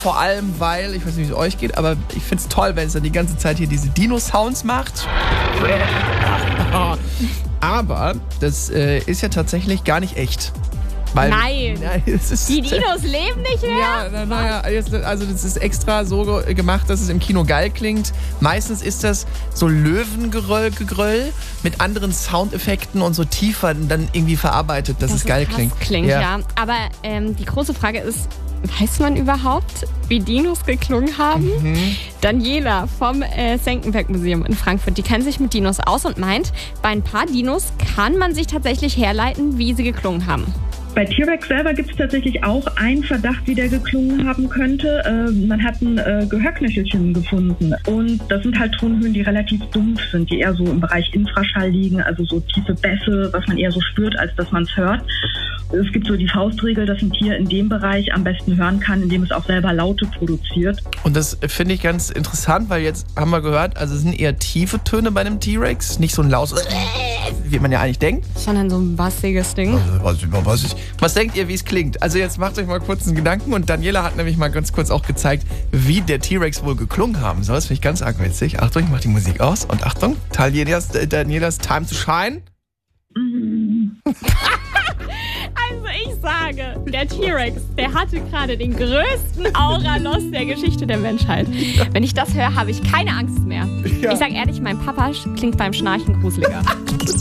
Vor allem, weil, ich weiß nicht, wie es euch geht, aber ich finde es toll, wenn es dann die ganze Zeit hier diese Dino-Sounds macht. Aber das ist ja tatsächlich gar nicht echt. Weil, Nein, die Dinos leben nicht mehr? Ja, naja, also das ist extra so gemacht, dass es im Kino geil klingt. Meistens ist das so Löwengegröll mit anderen Soundeffekten und so tiefer dann irgendwie verarbeitet, dass es geil klingt. Ja. Aber die große Frage ist, weiß man überhaupt, wie Dinos geklungen haben? Daniela vom Senckenberg-Museum in Frankfurt, die kennt sich mit Dinos aus und meint, bei ein paar Dinos kann man sich tatsächlich herleiten, wie sie geklungen haben. Bei T-Rex selber gibt es tatsächlich auch einen Verdacht, wie der geklungen haben könnte. Man hat ein Gehörknöchelchen gefunden. Und das sind halt Tonhöhen, die relativ dumpf sind, die eher so im Bereich Infraschall liegen, also so tiefe Bässe, was man eher so spürt, als dass man es hört. Es gibt so die Faustregel, dass ein Tier in dem Bereich am besten hören kann, indem es auch selber Laute produziert. Und das finde ich ganz interessant, weil jetzt haben wir gehört, also es sind eher tiefe Töne bei einem T-Rex, nicht so ein lautes, wie man ja eigentlich denkt. Sondern so ein bassiges Ding. Was denkt ihr, wie es klingt? Also jetzt macht euch mal kurz einen Gedanken und Daniela hat nämlich mal ganz kurz auch gezeigt, wie der T-Rex wohl geklungen haben soll. Das finde ich ganz arg witzig. Achtung, ich mach die Musik aus und Achtung, Danielas Time to Shine. Also ich sage, der T-Rex, der hatte gerade den größten Aura-Loss der Geschichte der Menschheit. Wenn ich das höre, habe ich keine Angst mehr. Ja. Ich sage ehrlich, mein Papa klingt beim Schnarchen gruseliger.